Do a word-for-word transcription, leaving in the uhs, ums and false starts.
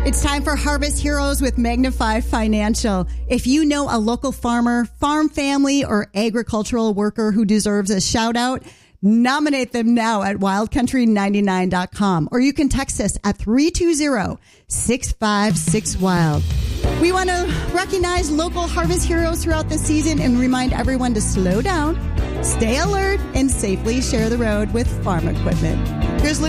It's time for Harvest Heroes with Magnify Financial. If you know a local farmer, farm family, or agricultural worker who deserves a shout out, nominate them now at wild country ninety-nine dot com, or you can text us at three two zero, six five six, wild. We want to recognize local Harvest Heroes throughout the season and remind everyone to slow down, stay alert, and safely share the road with farm equipment. Here's Luke.